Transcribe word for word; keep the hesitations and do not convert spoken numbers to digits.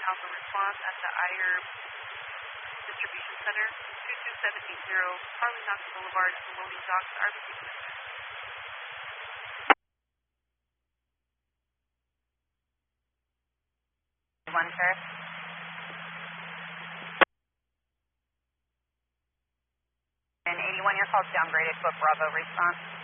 Alpha response at the Ayer Distribution Center, two two seven eight zero, Harley Knox Boulevard, the loading docks, R B C Commissioner. One, sir. And eighty-one, your call's downgraded, book Bravo response.